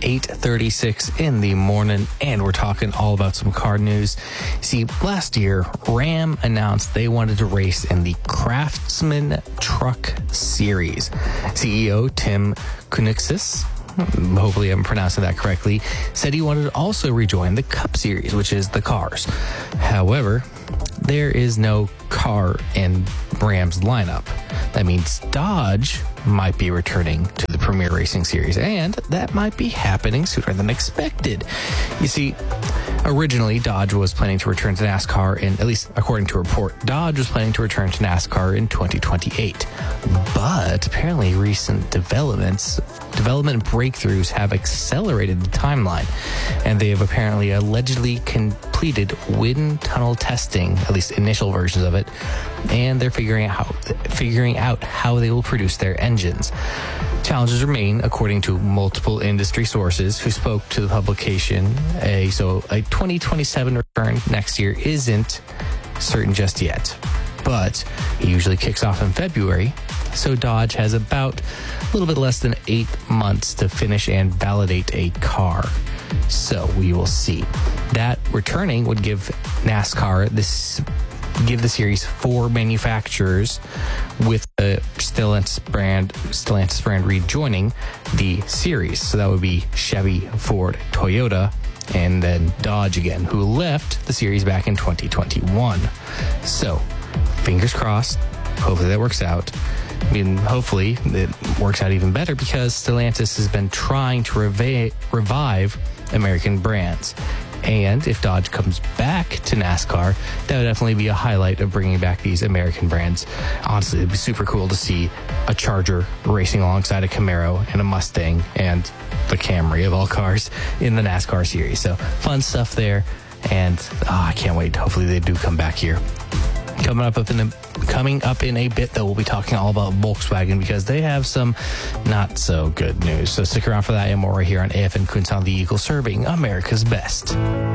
8:36 in the morning, and we're talking all about some car news. See, last year, Ram announced they wanted to race in the Craftsman Truck Series. CEO Tim Kunickis, hopefully I'm pronouncing that correctly, said he wanted to also rejoin the Cup Series, which is the cars. However, there is no car in Ram's lineup. That means Dodge might be returning to the Premier Racing Series, and that might be happening sooner than expected. You see, originally Dodge was planning to return to NASCAR in, at least according to a report, Dodge was planning to return to NASCAR in 2028. But apparently recent development breakthroughs have accelerated the timeline, and they have apparently allegedly completed wind tunnel testing, at least initial versions of it, and they're figuring out how they will produce their engines. Challenges remain, according to multiple industry sources who spoke to the publication. A 2027 return next year isn't certain just yet, but it usually kicks off in February. So Dodge has about a little bit less than 8 months to finish and validate a car. So we will see. That returning would give NASCAR give the series 4 manufacturers, with the Stellantis brand rejoining the series. So that would be Chevy, Ford, Toyota, and then Dodge again, who left the series back in 2021. So fingers crossed. Hopefully that works out. I mean, hopefully it works out even better, because Stellantis has been trying to revive American brands. And if Dodge comes back to NASCAR, that would definitely be a highlight of bringing back these American brands. Honestly, it'd be super cool to see a Charger racing alongside a Camaro and a Mustang and the Camry of all cars in the NASCAR series. So fun stuff there. And I can't wait. Hopefully they do come back here. Coming up in a bit, though, we'll be talking all about Volkswagen, because they have some not so good news. So stick around for that and more right here on AFN Kunshan, the Eagle, serving America's best.